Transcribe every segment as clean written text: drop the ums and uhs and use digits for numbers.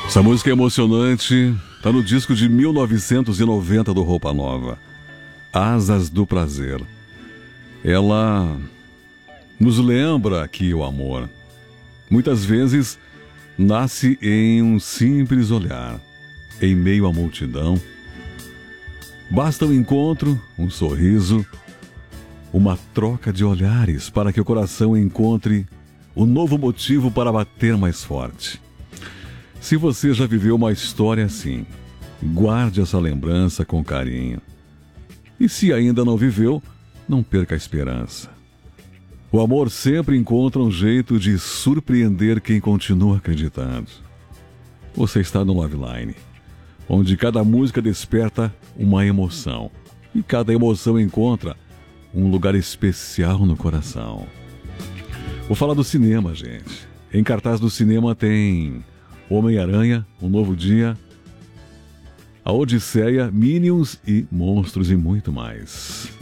Essa música é emocionante, tá no disco de 1990 do Roupa Nova, Asas do Prazer. Ela nos lembra que o amor, muitas vezes, nasce em um simples olhar, em meio à multidão. Basta um encontro, um sorriso, uma troca de olhares para que o coração encontre um novo motivo para bater mais forte. Se você já viveu uma história assim, guarde essa lembrança com carinho. E se ainda não viveu, não perca a esperança. O amor sempre encontra um jeito de surpreender quem continua acreditando. Você está no Love Line, onde cada música desperta uma emoção. E cada emoção encontra um lugar especial no coração. Vou falar do cinema, gente. Em cartaz do cinema tem Homem-Aranha, Um Novo Dia, A Odisseia, Minions e Monstros e muito mais.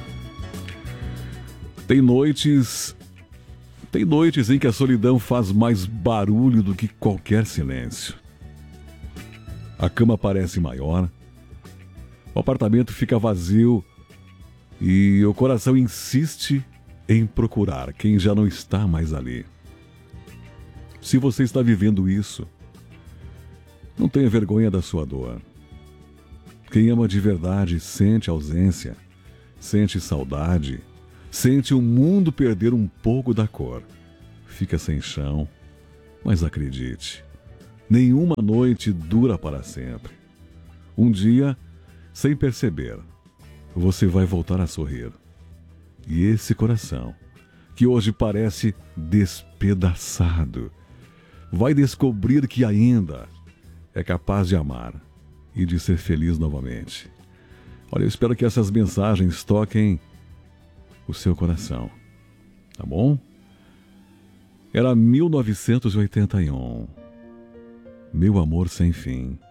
Tem noites em que a solidão faz mais barulho do que qualquer silêncio. A cama parece maior, o apartamento fica vazio e o coração insiste em procurar quem já não está mais ali. Se você está vivendo isso, não tenha vergonha da sua dor. Quem ama de verdade sente ausência, sente saudade, sente o mundo perder um pouco da cor. Fica sem chão, mas acredite, nenhuma noite dura para sempre. Um dia, sem perceber, você vai voltar a sorrir. E esse coração, que hoje parece despedaçado, vai descobrir que ainda é capaz de amar e de ser feliz novamente. Olha, eu espero que essas mensagens toquem o seu coração, tá bom? Era 1981. Meu amor sem fim.